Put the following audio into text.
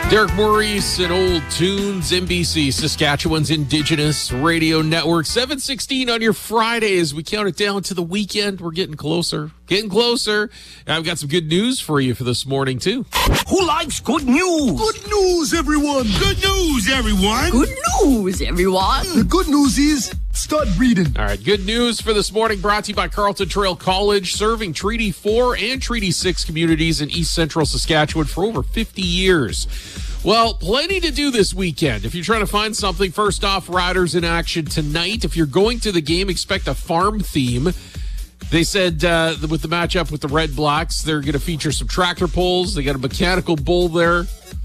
Derek Maurice and Old Tunes, NBC, Saskatchewan's Indigenous Radio Network. 7:16 on your Friday as we count it down to the weekend. We're getting closer. And I've got some good news for you for this morning, too. Who likes good news? Good news, everyone. Good news, everyone. Good news, everyone. The good news is start reading. All right, good news for this morning brought to you by Carleton Trail College, serving Treaty 4 and Treaty 6 communities in East Central Saskatchewan for over 50 years. Well, plenty to do this weekend. If you're trying to find something, first off, Riders in action tonight. If you're going to the game, expect a farm theme. They said with the matchup with the Red Blacks, they're going to feature some tractor pulls. They got a mechanical bull there.